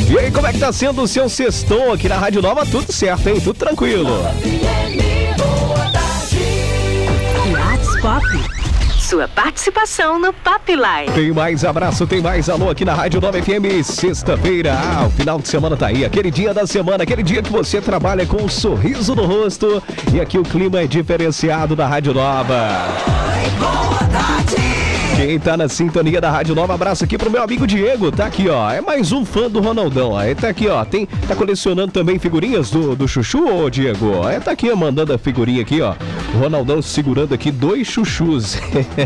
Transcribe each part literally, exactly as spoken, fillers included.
E aí, como é que tá sendo o seu sextou aqui na Rádio Nova? Tudo certo, hein? Tudo tranquilo. WhatsApp. Sua participação no Pop Line. Tem mais abraço, tem mais alô aqui na Rádio Nova F M. Sexta-feira, ah, o final de semana tá aí. Aquele dia da semana, aquele dia que você trabalha com um sorriso no rosto. E aqui o clima é diferenciado da Rádio Nova. Boa tarde. Quem tá na sintonia da Rádio Nova, abraço aqui pro meu amigo Diego, tá aqui, ó, é mais um fã do Ronaldão, ó, ele tá aqui, ó, tem, tá colecionando também figurinhas do, do Chuchu, ô Diego, ó, ele tá aqui, ó, mandando a figurinha aqui, ó, o Ronaldão segurando aqui dois chuchus,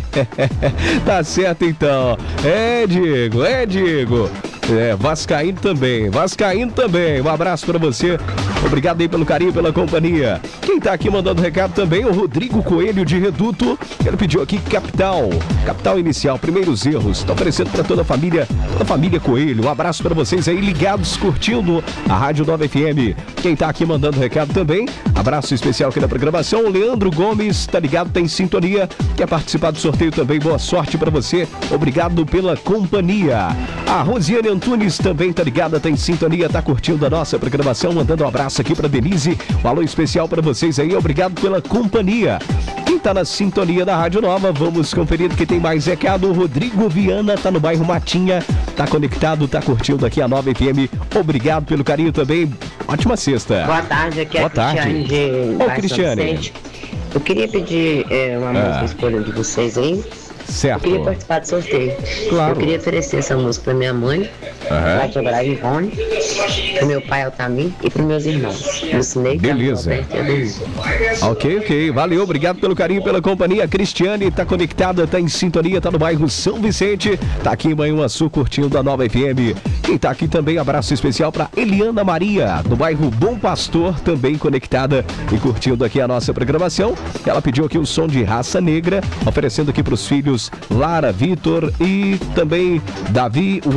tá certo então, é Diego, é Diego. É, Vascaíno também, Vascaíno também, um abraço pra você, obrigado aí pelo carinho, pela companhia. Quem tá aqui mandando recado também, o Rodrigo Coelho de Reduto, ele pediu aqui Capital, Capital Inicial, primeiros erros, tá oferecendo pra toda a família, toda a família Coelho, um abraço pra vocês aí ligados, curtindo a Rádio Nova F M. Quem tá aqui mandando recado também, abraço especial aqui na programação, o Leandro Gomes, tá ligado, tá em sintonia, quer participar do sorteio também, boa sorte pra você, obrigado pela companhia. A Rosiane Antunes também tá ligada, tá em sintonia, tá curtindo a nossa programação, mandando um abraço aqui pra Denise, um alô especial pra vocês aí, obrigado pela companhia. Quem tá na sintonia da Rádio Nova, vamos conferir que tem mais recado. O Rodrigo Viana tá no bairro Matinha, tá conectado, tá curtindo aqui a Nova F M, obrigado pelo carinho também, ótima sexta. Boa tarde, aqui é Boa a Cristiane tarde. de Ô, Cristiane. Eu queria pedir é, uma Ah. música escolha de vocês aí. Certo. Eu queria participar do sorteio. Claro. Eu queria oferecer essa música pra minha mãe, Aham. pra quebrar Ivone, pro meu pai Altamir e pros meus irmãos. Lucinei, Beleza. Carlos Alberto e Ademir. Ok, ok, valeu, obrigado pelo carinho, pela companhia. A Cristiane tá conectada, tá em sintonia, tá no bairro São Vicente, tá aqui em Manhuaçu curtindo a Nova F M. Quem tá aqui também, abraço especial pra Eliana Maria, do bairro Bom Pastor, também conectada e curtindo aqui a nossa programação. Ela pediu aqui o som de Raça Negra, oferecendo aqui pros filhos Lara, Vitor e também Davi,